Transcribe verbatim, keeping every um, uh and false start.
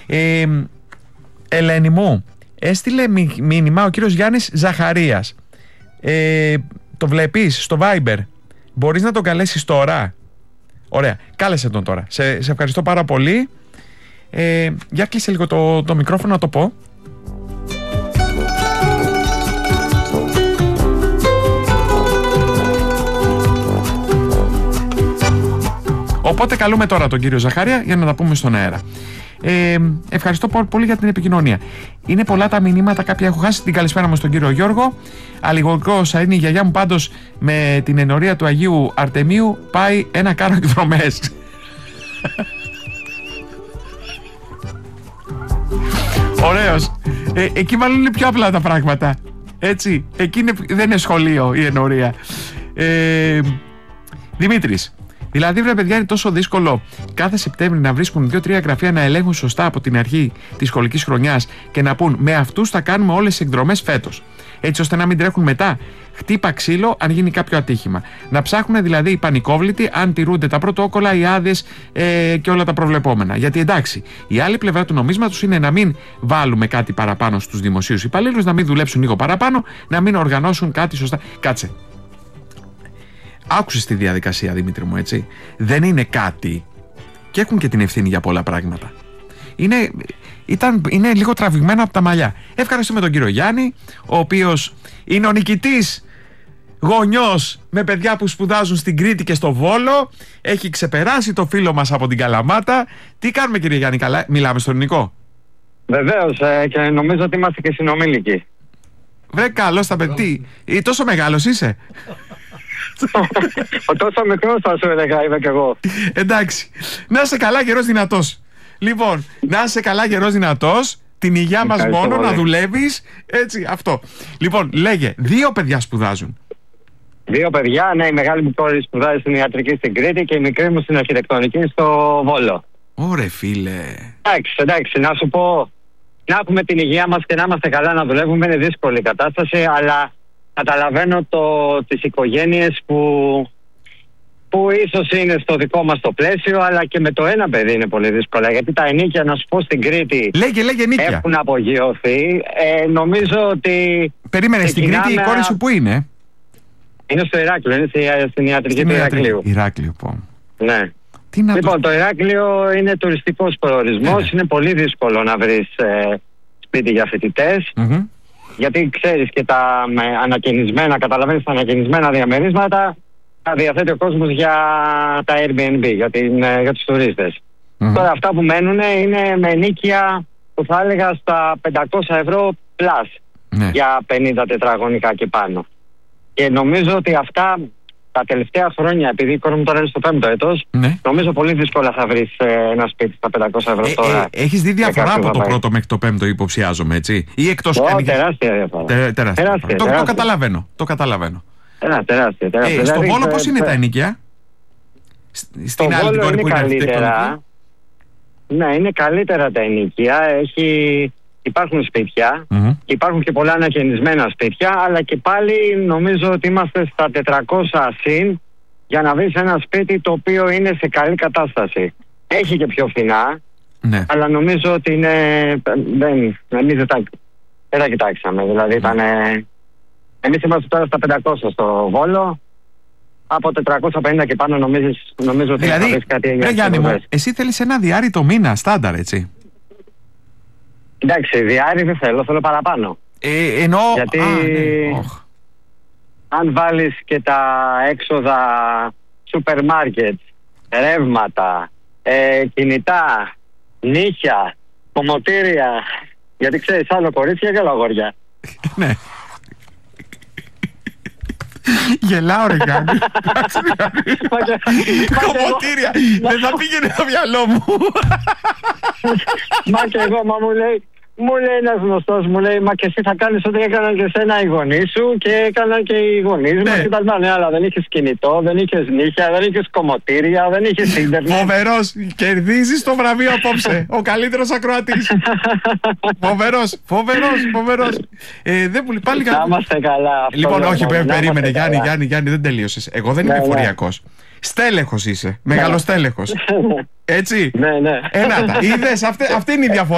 Ε, Ελένη μου, έστειλε μήνυμα ο κύριος Γιάννης Ζαχαρίας. Ε, το βλέπεις στο Viber? Μπορείς να τον καλέσεις τώρα? Ωραία, κάλεσε τον τώρα. Σε, σε ευχαριστώ πάρα πολύ. Ε, για κλείσε λίγο το, το μικρόφωνο να το πω. Οπότε καλούμε τώρα τον κύριο Ζαχαρία για να τα πούμε στον αέρα. Ε, ευχαριστώ πολύ για την επικοινωνία. Είναι πολλά τα μηνύματα, κάποια έχω χάσει. Την καλησπέρα μου στον κύριο Γιώργο. Αλληγορικός είναι η γιαγιά μου, πάντως με την ενορία του Αγίου Αρτεμίου πάει ένα κάρο εκδρομές. Ωραίος. Ε, εκεί μάλλον είναι πιο απλά τα πράγματα. Έτσι. Εκεί είναι, δεν είναι σχολείο η ενορία. Ε, Δημήτρης. Δηλαδή, βρε παιδιά, είναι τόσο δύσκολο κάθε Σεπτέμβρη να βρίσκουν δύο-τρία γραφεία να ελέγχουν σωστά από την αρχή της σχολικής χρονιάς και να πούν με αυτούς θα κάνουμε όλες τις εκδρομές φέτος. Έτσι ώστε να μην τρέχουν μετά χτύπα ξύλο αν γίνει κάποιο ατύχημα. Να ψάχνουν δηλαδή οι πανικόβλητοι αν τηρούνται τα πρωτόκολλα, οι άδειες ε, και όλα τα προβλεπόμενα. Γιατί εντάξει, η άλλη πλευρά του νομίσματος είναι να μην βάλουμε κάτι παραπάνω στους δημοσίους υπαλλήλους, να μην δουλέψουν λίγο παραπάνω, να μην οργανώσουν κάτι σωστά. Κάτσε. Άκουσες τη διαδικασία, Δημήτρη μου, έτσι. Δεν είναι κάτι και έχουν και την ευθύνη για πολλά πράγματα. Είναι, ήταν, είναι λίγο τραβηγμένα από τα μαλλιά. Ευχαριστούμε τον κύριο Γιάννη, ο οποίος είναι ο νικητής γονιός με παιδιά που σπουδάζουν στην Κρήτη και στο Βόλο. Έχει ξεπεράσει το φίλο μας από την Καλαμάτα. Τι κάνουμε, κύριε Γιάννη, καλά, μιλάμε στον ελληνικό? Βεβαίως, ε, και νομίζω ότι είμαστε και συνομήλικοι. Βρε καλώς τα παιδί. Ή τόσο μεγάλος είσαι? Ο τόσο μικρός θα σου έλεγα, είμαι κι εγώ. Εντάξει. Να είσαι καλά, γερός, δυνατός. Λοιπόν, να είσαι καλά, γερός, δυνατός. Την υγεία μας μόνο, πολύ. Να δουλεύεις. Έτσι, αυτό. Λοιπόν, λέγε, δύο παιδιά σπουδάζουν. Δύο παιδιά, ναι, η μεγάλη μου κόρη σπουδάζει στην ιατρική στην Κρήτη και η μικρή μου στην αρχιτεκτονική στο Βόλο. Ωρε φίλε. Εντάξει, εντάξει, να σου πω, να έχουμε την υγεία μας και να είμαστε καλά να δουλεύουμε είναι δύσκολη κατάσταση, αλλά καταλαβαίνω το, τις οικογένειες που, που ίσως είναι στο δικό μας το πλαίσιο, αλλά και με το ένα παιδί είναι πολύ δύσκολα. Γιατί τα ενίκια, να σου πω, στην Κρήτη λέγε, λέγε, έχουν απογειωθεί. Ε, νομίζω ότι... Περίμενε, στην Κρήτη η κόρη σου που είναι? Είναι στο Ηράκλειο, είναι στην ιατρική του Ηρακλείου. Ηράκλειο, πω. Ναι. Τι να λοιπόν, το... το Ηράκλειο είναι τουριστικός προορισμός. Ναι. Είναι πολύ δύσκολο να βρεις ε, σπίτι για φοιτητές. Mm-hmm. Γιατί ξέρεις και τα με, ανακαινισμένα, καταλαβαίνεις τα ανακαινισμένα διαμερίσματα τα διαθέτει ο κόσμος για τα Airbnb, για, την, για τους τουρίστες. Mm-hmm. Τώρα αυτά που μένουν είναι με ενοίκια που θα έλεγα στα πεντακόσια ευρώ plus mm-hmm. για πενήντα τετραγωνικά και πάνω. Και νομίζω ότι αυτά τα τελευταία χρόνια, επειδή η κόρη μου τώρα είναι στο πέμπτο έτος, ναι. νομίζω πολύ δύσκολα θα βρεις ε, ένα σπίτι στα πεντακόσια ευρώ τώρα. Ε, ε, έχεις δει διαφορά από το πρώτο μέχρι το πέμπτο, υποψιάζομαι, έτσι? Ή εκτός... Oh, τεράστια διαφορά. Τε, τεράστια. τεράστια, το, τεράστια. Το καταλαβαίνω. Το καταλαβαίνω. Τεράστια, τεράστια, τεράστια. Ε, στο δηλαδή, Βόλο πώς είναι ε, τα ενοίκια? Στην άλλη την κόρη που είναι αρχιτεκτονική. Ναι, είναι καλύτερα τα ενοίκια. Έχει... Υπάρχουν σπίτια, mm-hmm. υπάρχουν και πολλά ανακαινισμένα σπίτια, αλλά και πάλι νομίζω ότι είμαστε στα τετρακόσια συν για να βρεις ένα σπίτι το οποίο είναι σε καλή κατάσταση. Έχει και πιο φθηνά, ναι. αλλά νομίζω ότι είναι... Δεν, εμείς δεν τα, δεν τα κοιτάξαμε, δηλαδή mm. ήταν... Εμείς είμαστε τώρα στα πεντακόσια στο Βόλο, από τετρακόσια πενήντα και πάνω νομίζεις, νομίζω ότι δηλαδή, θα βρεις κάτι... Δηλαδή, Γιάννη μου, εσύ θέλεις ένα διάρρη το μήνα, στάνταρ, έτσι? Εντάξει, διάρρη δεν θέλω, θέλω παραπάνω. Ε, εννοώ... Γιατί Α, ναι. oh. αν βάλεις και τα έξοδα σούπερ μάρκετ, ρεύματα, ε, κινητά, νύχια, κομμωτήρια, γιατί ξέρεις άλλο κορίτσια και άλλο αγόρια. Ναι. Γελάω ρε Γιάννη. Κομμωτήρια. Δεν θα πήγαινε το μυαλό μου. Μα και εγώ, μα μου λέει, μου λέει ένας γνωστός, μου λέει, μα και εσύ θα κάνεις ό,τι έκαναν και σένα οι γονείς σου και έκαναν και οι γονείς μας και τα λοιπά. Ναι, αλλά δεν είχες κινητό, δεν είχες νύχια, δεν είχες κομμωτήρια, δεν είχες ίντερνετ. Φοβερός, κερδίζεις το βραβείο απόψε. Ο καλύτερος ακροατής. Φοβερός, φοβερός, φοβερός. Ε, δεν μου πάλι να είμαστε καλά. Λοιπόν, όχι, περίμενε, Γιάννη, Γιάννη, Γιάννη, δεν τελείωσες. Εγώ δεν είμαι φοριακός. Στέλεχος είσαι, μεγαλοστέλεχος. Έτσι. Ναι, ναι. Ενάτα, είδες, αυτή είναι η διαφορά.